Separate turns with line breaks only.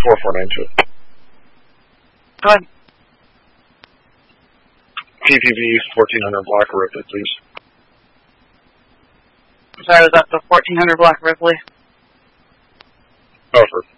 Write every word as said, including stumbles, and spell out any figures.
four four nine two.
Go ahead.
P P V fourteen hundred Black Ripley, please.
Sorry, was that the fourteen hundred Black Ripley?
Over.